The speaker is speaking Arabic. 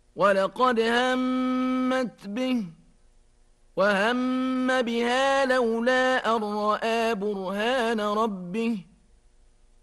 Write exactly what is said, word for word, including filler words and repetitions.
ولقد همت به وهم بها لولا أن رأى برهان ربه